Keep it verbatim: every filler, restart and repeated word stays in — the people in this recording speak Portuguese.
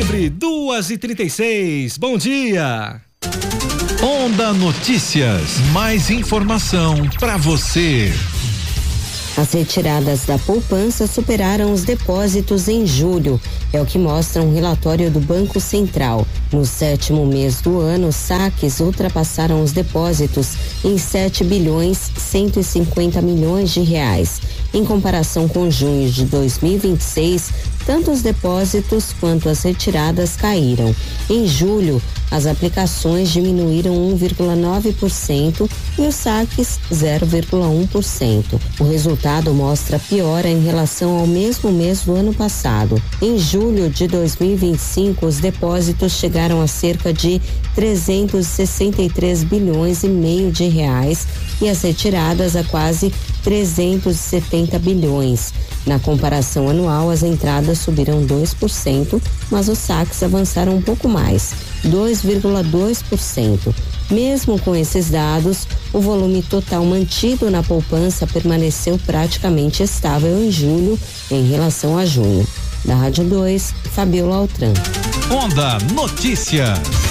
setembro, duas e trinta e seis. Bom dia. Onda Notícias, mais informação para você. As retiradas da poupança superaram os depósitos em julho, é o que mostra um relatório do Banco Central. No sétimo mês do ano, os saques ultrapassaram os depósitos em sete bilhões cento e cinquenta milhões de reais. Em comparação com junho de dois mil e vinte e seis, tanto os depósitos quanto as retiradas caíram. Em julho, as aplicações diminuíram um vírgula nove por cento e os saques zero vírgula um por cento. O resultado mostra piora em relação ao mesmo mês do ano passado. Em julho de dois mil e vinte e cinco, os depósitos chegaram a cerca de trezentos e sessenta e três bilhões e meio de reais e as retiradas a quase trezentos e setenta bilhões. Na comparação anual, as entradas subiram dois por cento, mas os saques avançaram um pouco mais, dois vírgula dois por cento. Mesmo com esses dados, o volume total mantido na poupança permaneceu praticamente estável em julho em relação a junho. Da Rádio dois, Fabiola Altran. Onda Notícias.